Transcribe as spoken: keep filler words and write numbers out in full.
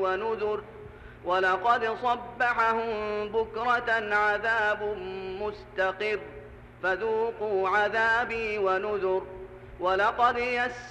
ونذر ولقد صبحهم بكرة عذاب مستقر فذوقوا عذابي ونذر ولقد يسر